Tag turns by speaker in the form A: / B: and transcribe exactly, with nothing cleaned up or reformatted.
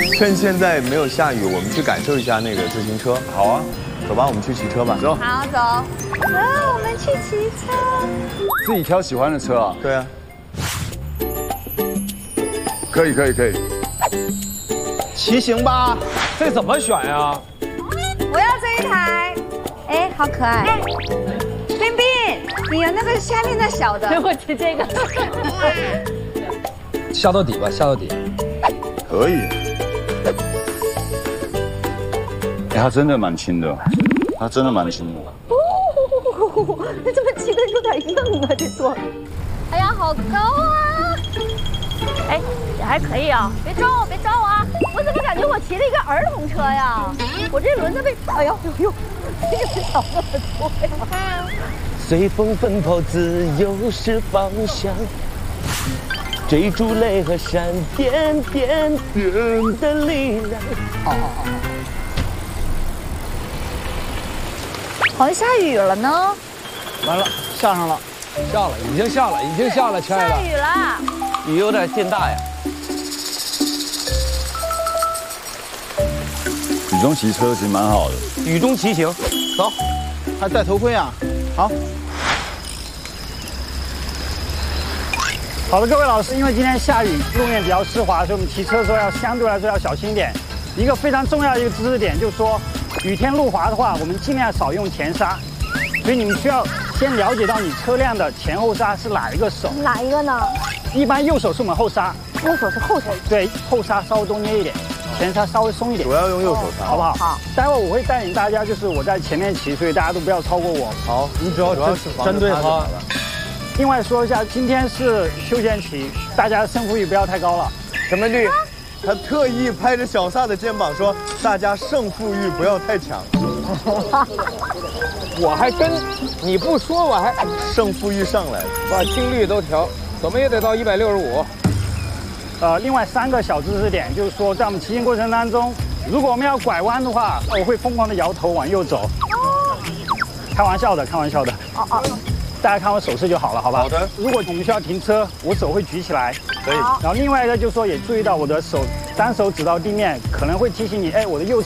A: 趁现在没有下雨，我们去感受一下那个自行车。好啊，走吧，我们去骑车吧。走。
B: 好，走。走，我们去骑车。
C: 自己挑喜欢的车啊？
A: 对啊。
C: 可以可以可以。
D: 骑行吧，这怎么选呀？
B: 我要这一台。哎，好可爱。哎，冰冰，你有那个下面那小的。
E: 我骑这个。
D: 下到底吧，下到底。
A: 可以。
C: 哎，它真的蛮轻的，它真的蛮轻的。
E: 哦，那怎么骑的有点硬啊？这座。哎呀，好高啊！哎，也还可以啊，别撞我，别撞我啊！我怎么感觉我骑了一个儿童车呀？我这轮子被……哎呦呦呦，这个脚那么粗呀！
F: 随风奔跑，自由是方向。追逐雷和闪电，点点的力量。
B: 哦哦哦。好像下雨了呢。
D: 完了，下上了，下了，已经下了，已经下了，亲爱的。
E: 下雨了。
F: 雨有点见大呀。
C: 雨中骑车其实蛮好的。
F: 雨中骑行，走，
D: 还戴头盔啊？好。
G: 好的，各位老师，因为今天下雨，路面比较湿滑，所以我们骑车的时候要相对来说要小心一点。一个非常重要的一个知识点就是说，雨天路滑的话，我们尽量少用前刹。所以你们需要先了解到你车辆的前后刹是哪一个手。
E: 哪一个呢？
G: 一般右手是我们后刹，
E: 右手是后手。
G: 对，后刹稍微多捏一点，前刹稍微松一点。
A: 主要用右手刹，
G: 好不好？
E: 好。
G: 待会儿我会带领大家，就是我在前面骑，所以大家都不要超过我。
A: 好，
D: 你只要针针对他。
G: 另外说一下，今天是休闲期，大家胜负欲不要太高了。
A: 什么绿？他特意拍着小撒的肩膀说：“大家胜负欲不要太强。”
D: 我还真，你不说我还
A: 胜负欲上来了，
D: 把心率都调，怎么也得到一百六十五。
G: 呃，另外三个小知识点就是说，在我们骑行过程当中，如果我们要拐弯的话，我会疯狂的摇头往右走。哦。开玩笑的，开玩笑的。哦哦。大家看我手势就好了，好吧？
A: 好的。
G: 如果我们需要停车，我手会举起来。
A: 可以。
G: 然后另外一个就是说，也注意到我的手单手指到地面，可能会提醒你，哎，我的右